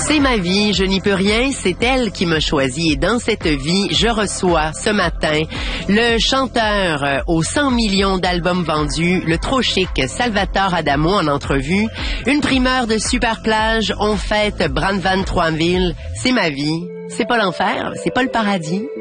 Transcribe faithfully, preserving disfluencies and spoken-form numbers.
C'est ma vie, je n'y peux rien, c'est elle qui m'a choisi. Et dans cette vie, je reçois ce matin le chanteur euh, aux cent millions d'albums vendus, le trop chic Salvatore Adamo en entrevue. Une primeur de Super Plage, on fête Brandvan Troinville. C'est ma vie, c'est pas l'enfer, c'est pas le paradis,